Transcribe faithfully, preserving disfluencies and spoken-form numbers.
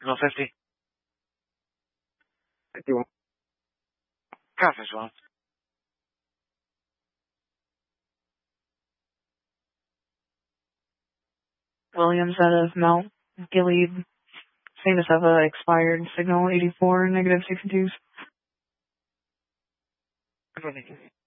No fifty. fifty-one. Copy as well. Williams out of Mount Gilead. Famous of a expired signal eighty-four, negative sixty-two.